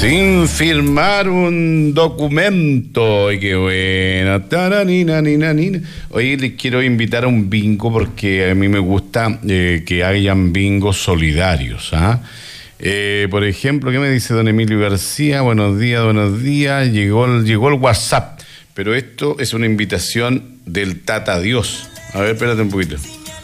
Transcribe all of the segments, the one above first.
sin firmar un documento. ¡Ay, qué bueno! Taranina, nina, nina. Hoy les quiero invitar a un bingo porque a mí me gusta que hayan bingos solidarios. Por ejemplo, ¿qué me dice don Emilio García? Buenos días, buenos días. Llegó el WhatsApp, pero esto es una invitación del Tata Dios. A ver, espérate un poquito.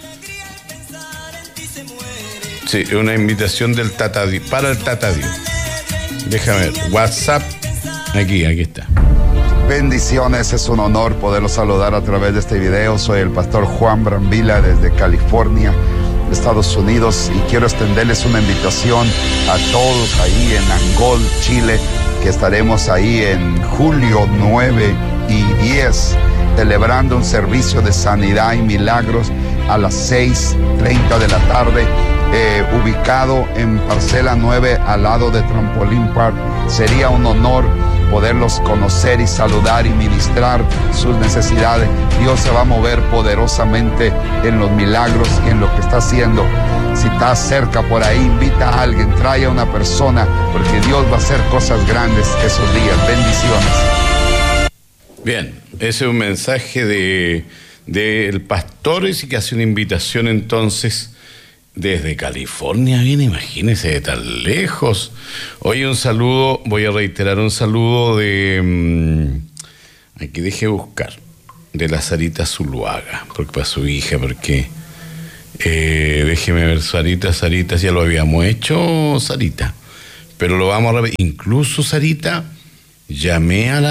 Sí, es una invitación del Tata Dios, para el Tata Dios. Déjame ver, WhatsApp, aquí está. Bendiciones, es un honor poderlos saludar a través de este video. Soy el pastor Juan Brambila desde California, Estados Unidos, y quiero extenderles una invitación a todos ahí en Angol, Chile, que estaremos ahí en julio 9 y 10, celebrando un servicio de sanidad y milagros a las 6:30 de la tarde. Ubicado en Parcela 9 al lado de Trampolín Park. Sería un honor poderlos conocer y saludar y ministrar sus necesidades. Dios se va a mover poderosamente en los milagros y en lo que está haciendo. Si estás cerca por ahí, invita a alguien, trae a una persona, porque Dios va a hacer cosas grandes esos días. Bendiciones. Bien, ese es un mensaje del pastor, y que hace una invitación entonces desde California. Bien, imagínense, de tan lejos. Oye, un saludo, voy a reiterar un saludo de aquí deje buscar, de la Sarita Zuluaga, porque para su hija, porque déjeme ver, Sarita, ya lo habíamos hecho, Sarita, pero lo vamos a repetir. Incluso, Sarita, llamé a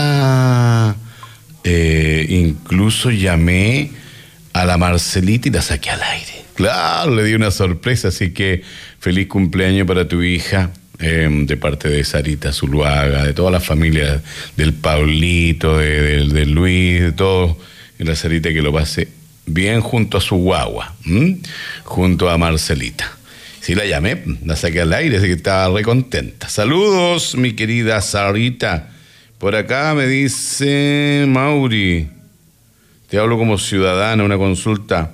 la Marcelita y la saqué al aire. Claro, le di una sorpresa, así que feliz cumpleaños para tu hija, de parte de Sarita Zuluaga, de toda la familia, del Paulito, de Luis, de todo, y la Sarita, que lo pase bien junto a su guagua, junto a Marcelita. Sí, la llamé, la saqué al aire, así que estaba re contenta. Saludos, mi querida Sarita. Por acá me dice Mauri, te hablo como ciudadana, una consulta.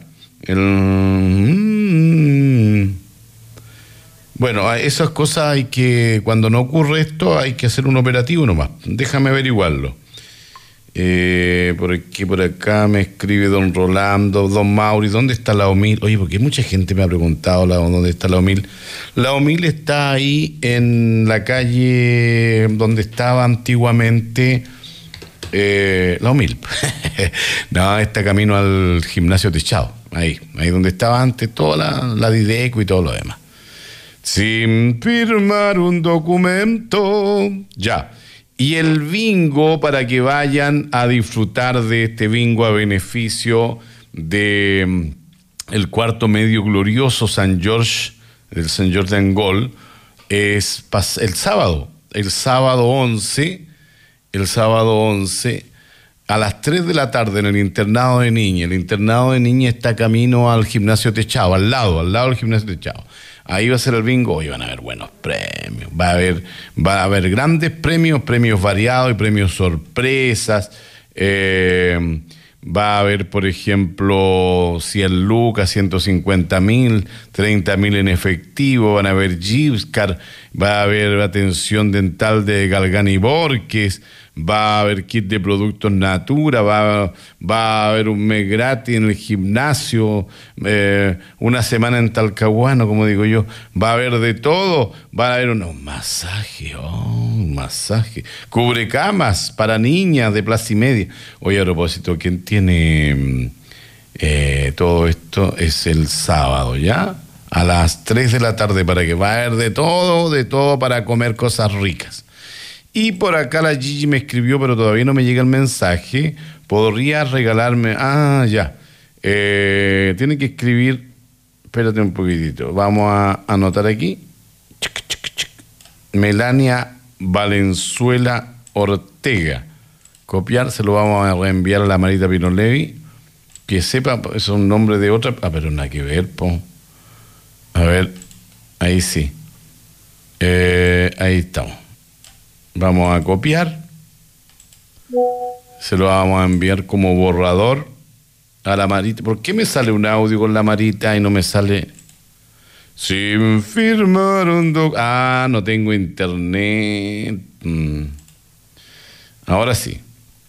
Bueno, esas cosas hay que, cuando no ocurre esto, hay que hacer un operativo nomás. Déjame averiguarlo. Por acá me escribe don Rolando, don Mauri, ¿dónde está la OMIL? Oye, porque mucha gente me ha preguntado dónde está la OMIL. La OMIL está ahí en la calle donde estaba antiguamente la OMIL. No, está camino al gimnasio techado. Ahí donde estaba antes toda la Dideco y todo lo demás. Sin firmar un documento. Ya. Y el bingo, para que vayan a disfrutar de este bingo a beneficio de el cuarto medio glorioso San George, del San George de Angol, es el sábado 11, a las 3 de la tarde en el internado de niñas. El internado de niñas está camino al gimnasio techado, al lado del gimnasio techado. Ahí va a ser el bingo y van a haber buenos premios. Va a haber grandes premios, premios variados y premios sorpresas. Va a haber, por ejemplo, 100 lucas, 150.000, 30.000 en efectivo. Van a haber gift card, va a haber atención dental de Galgani Borges, va a haber kit de productos Natura, va a haber un mes gratis en el gimnasio, una semana en Talcahuano, como digo yo, va a haber de todo, va a haber unos masajes, cubrecamas para niñas de Plaza y Media. Oye, a propósito, ¿quién tiene todo esto? Es el sábado, ¿ya? A las 3 de la tarde, para que va a haber de todo para comer cosas ricas. Y por acá la Gigi me escribió, pero todavía no me llega el mensaje. ¿Podría regalarme? Ya. Tiene que escribir. Espérate un poquitito. Vamos a anotar aquí. Melania Valenzuela Ortega. Copiar, se lo vamos a reenviar a la Marita Pinolevi. Que sepa, es un nombre de otra. Pero nada que ver, po. A ver, ahí sí. Ahí estamos. Vamos a copiar, se lo vamos a enviar como borrador a la Marita. ¿Por qué me sale un audio con la Marita y no me sale Sin firmar un no tengo internet. Ahora sí.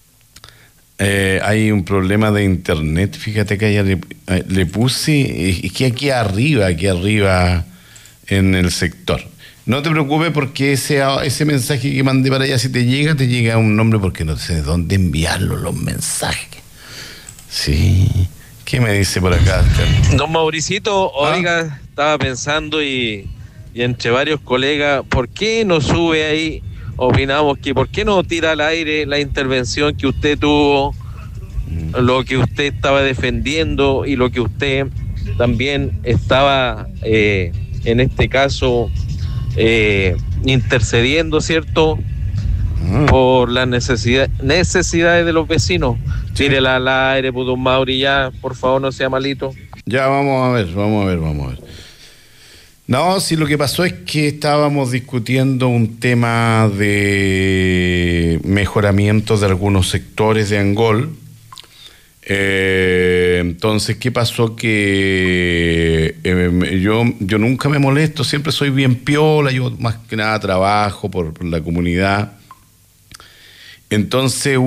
Hay un problema de internet. Fíjate que allá le puse. Es que aquí arriba en el sector. No te preocupes porque ese mensaje que mandé para allá, si te llega un nombre porque no sé dónde enviarlo, los mensajes. Sí. ¿Qué me dice por acá? Don Mauricito, oiga, estaba pensando y entre varios colegas, ¿por qué no sube ahí? Opinamos que ¿por qué no tira al aire la intervención que usted tuvo, lo que usted estaba defendiendo y lo que usted también estaba, en este caso, intercediendo, ¿cierto? Por las necesidades de los vecinos. Sí. Tírela al aire, pues, don Mauri, ya, por favor, no sea malito. Ya, vamos a ver. No, sí, lo que pasó es que estábamos discutiendo un tema de mejoramiento de algunos sectores de Angol. Entonces, ¿qué pasó? Que yo nunca me molesto, siempre soy bien piola, yo más que nada trabajo por la comunidad. Entonces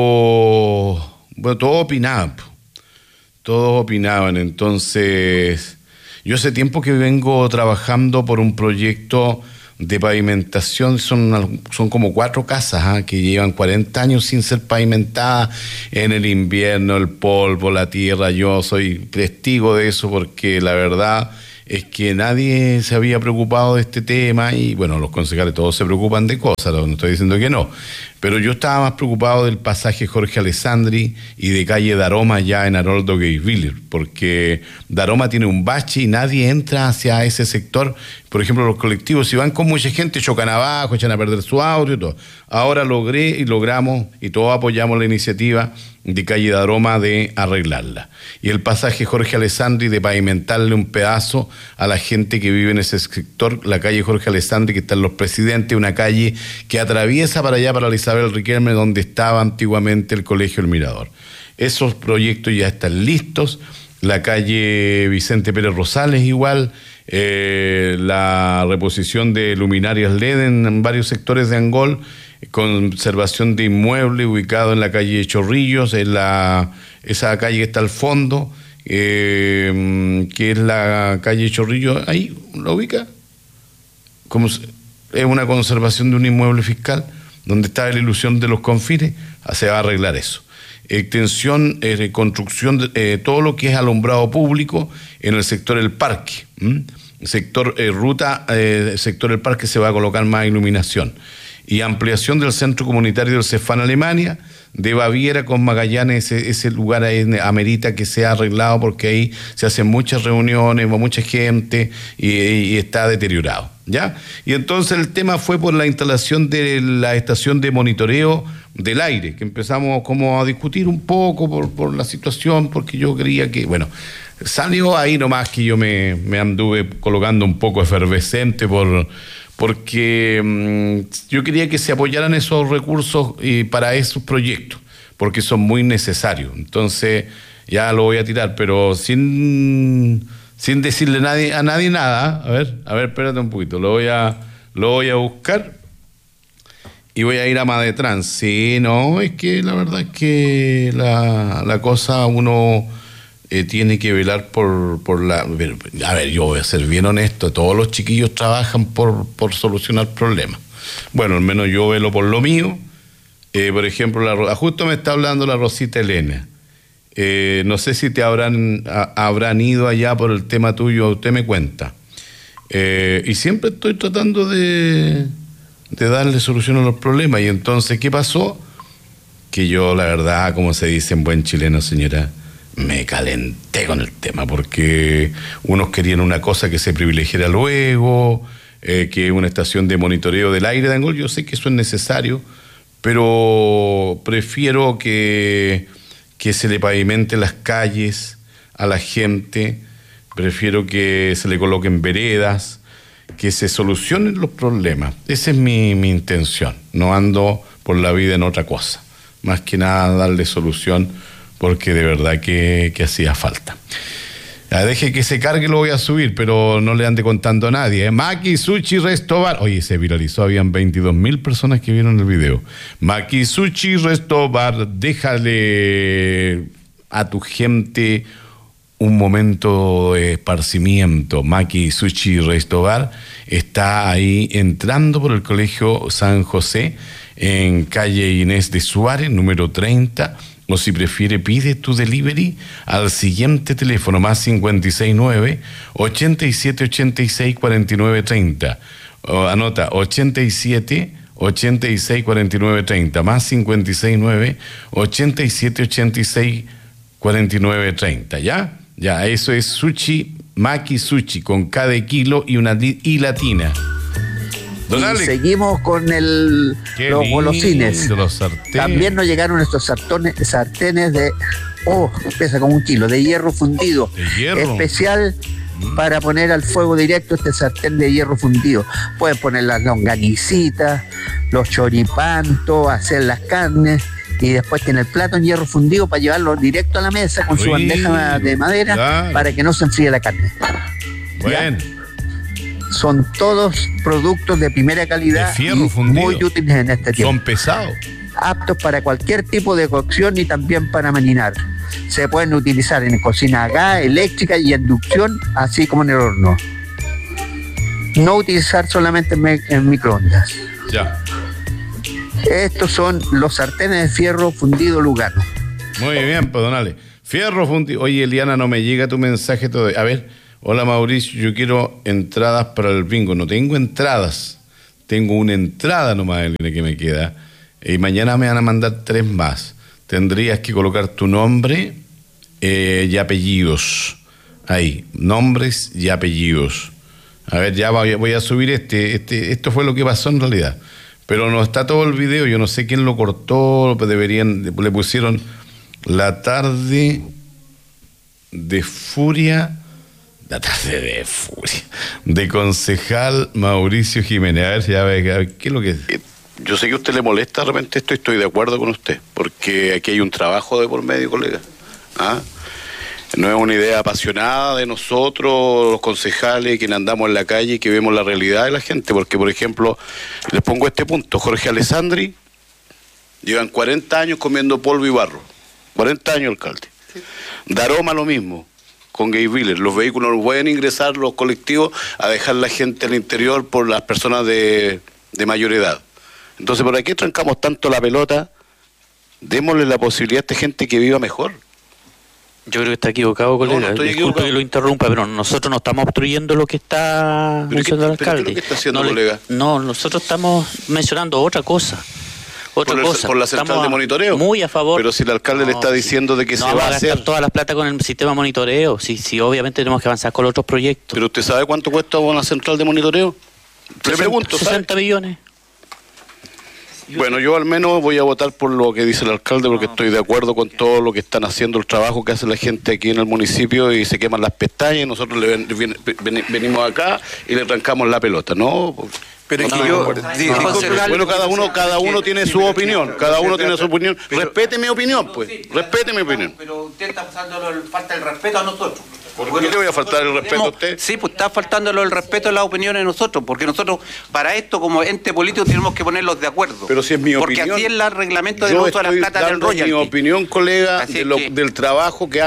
todos opinaban, entonces yo hace tiempo que vengo trabajando por un proyecto de pavimentación, son como 4 casas que llevan 40 años sin ser pavimentadas, en el invierno, el polvo, la tierra, yo soy testigo de eso porque la verdad es que nadie se había preocupado de este tema y bueno, los concejales todos se preocupan de cosas, no estoy diciendo que no, pero yo estaba más preocupado del pasaje Jorge Alessandri y de calle Daroma ya en Haroldo Geisviller, porque Daroma tiene un bache y nadie entra hacia ese sector. Por ejemplo, los colectivos, si van con mucha gente, chocan abajo, echan a perder su auto y todo. Ahora logramos y todos apoyamos la iniciativa de calle Daroma de arreglarla. Y el pasaje Jorge Alessandri de pavimentarle un pedazo a la gente que vive en ese sector, la calle Jorge Alessandri, que está en Los Presidentes, una calle que atraviesa para allá, para la Isabel Riquelme, donde estaba antiguamente el Colegio El Mirador. Esos proyectos ya están listos. La calle Vicente Pérez Rosales igual, la reposición de luminarias LED en varios sectores de Angol, conservación de inmuebles ubicado en la calle Chorrillos, esa calle que está al fondo, que es la calle Chorrillos, ahí lo ubica, es una conservación de un inmueble fiscal, donde está la ilusión de los confines, se va a arreglar eso. Extensión, construcción, todo lo que es alumbrado público en el sector del parque. Sector sector del parque se va a colocar más iluminación. Y ampliación del centro comunitario del Cefán Alemania, de Baviera con Magallanes, ese lugar ahí amerita que sea arreglado porque ahí se hacen muchas reuniones, va mucha gente y está deteriorado, ¿ya? Y entonces el tema fue por la instalación de la estación de monitoreo del aire, que empezamos como a discutir un poco por la situación, porque yo creía que, bueno, salió ahí nomás que yo me anduve colocando un poco efervescente porque yo quería que se apoyaran esos recursos para esos proyectos, porque son muy necesarios. Entonces ya lo voy a tirar, pero sin decirle a nadie nada. A ver, espérate un poquito, lo voy a buscar y voy a ir a Madetrans. Sí, no, es que la verdad es que la cosa uno tiene que velar por la... A ver, yo voy a ser bien honesto, todos los chiquillos trabajan por solucionar problemas. Bueno, al menos yo velo por lo mío. Por ejemplo, justo me está hablando la Rosita Elena. No sé si te habrán ido allá por el tema tuyo, usted me cuenta. Y siempre estoy tratando de darle solución a los problemas. Y entonces, ¿qué pasó? Que yo, la verdad, como se dice en buen chileno, señora, me calenté con el tema, porque unos querían una cosa que se privilegiara luego, que una estación de monitoreo del aire de Angol. Yo sé que eso es necesario, pero prefiero que se le pavimente las calles a la gente, prefiero que se le coloquen veredas, que se solucionen los problemas. Esa es mi intención, no ando por la vida en otra cosa, más que nada darle solución, porque de verdad que hacía falta. Ya, deje que se cargue, lo voy a subir, pero no le ande contando a nadie. Maki Sushi Resto Bar. Oye, se viralizó, habían 22.000 personas que vieron el video. Maki Sushi Resto Bar, déjale a tu gente un momento de esparcimiento. Maki Sushi Resto Bar está ahí entrando por el Colegio San José, en calle Inés de Suárez, número 30. O si prefiere, pide tu delivery al siguiente teléfono, más 569-8786-4930. Anota, 87-86-4930, más 569-8786-4930, ¿ya? Ya, eso es Sushi, Maki Sushi, con K de kilo y una I latina. Y seguimos con los golosines. Los sartenes. También nos llegaron estos sartenes de, pesa como 1 kilo, de hierro fundido. ¿De hierro? Especial para poner al fuego directo este sartén de hierro fundido. Pueden poner las longanicitas, los choripantos, hacer las carnes. Y después tiene el plato en hierro fundido para llevarlo directo a la mesa con su bandeja de madera, claro, para que no se enfríe la carne. Bueno. ¿Ya? Son todos productos de primera calidad, de fierro y fundido, muy útiles en este tiempo. Son pesados. Aptos para cualquier tipo de cocción y también para marinar. Se pueden utilizar en cocina a gas, eléctrica y inducción, así como en el horno. No utilizar solamente en microondas. Ya. Estos son los sartenes de fierro fundido Lugano. Muy bien, pues donale. Fierro fundido. Oye, Eliana, no me llega tu mensaje todavía. A ver. Hola Mauricio, yo quiero entradas para el bingo. No tengo entradas, tengo una entrada nomás, Elena, que me queda. Y mañana me van a mandar 3 más. Tendrías que colocar tu nombre y apellidos. Ahí, nombres y apellidos. A ver, ya voy a subir esto fue lo que pasó en realidad. Pero no está todo el video, yo no sé quién lo cortó, le pusieron la tarde de furia. La tarde de furia. De concejal Mauricio Jiménez. A ver, ¿qué es lo que es? Yo sé que a usted le molesta de repente esto y estoy de acuerdo con usted, porque aquí hay un trabajo de por medio, colega. ¿Ah? No es una idea apasionada de nosotros, los concejales, quienes andamos en la calle y que vemos la realidad de la gente, porque, por ejemplo, les pongo este punto. Jorge Alessandri llevan 40 años comiendo polvo y barro. 40 años, alcalde. Sí. Daroma lo mismo. Con Gay Wheeler, los vehículos no pueden ingresar, los colectivos, a dejar la gente al interior por las personas de mayor edad. Entonces, ¿por qué trancamos tanto la pelota? Démosle la posibilidad a esta gente que viva mejor. Yo creo que está equivocado, colega. No Disculpe equivocado. que lo interrumpa, pero nosotros no estamos obstruyendo lo que está mencionando el alcalde. ¿Qué es lo que está haciendo, colega? No, nosotros estamos mencionando otra cosa. Por la central de monitoreo. Muy a favor. Pero si el alcalde le está diciendo de que se va a hacer. Todas las plata con el sistema de monitoreo. Sí, obviamente tenemos que avanzar con los otros proyectos. Pero usted sabe cuánto cuesta una central de monitoreo. Le pregunto, 60 millones. Bueno, yo al menos voy a votar por lo que dice el alcalde, porque estoy de acuerdo con todo lo que están haciendo, el trabajo que hace la gente aquí en el municipio, y se queman las pestañas y nosotros venimos acá y le arrancamos la pelota, ¿no? Pero bueno, cada uno tiene su opinión, tiene su opinión. Respete mi opinión, pues. Respete mi opinión. Pero usted está falta el respeto a nosotros. ¿Por qué le voy a faltar el respeto a usted? Sí, pues está faltándolo el respeto a las opiniones de nosotros, porque nosotros para esto como ente político tenemos que ponerlos de acuerdo. Pero si es mi opinión. Porque así es el reglamento del uso de la plata del royalty. Mi opinión, colega, del trabajo que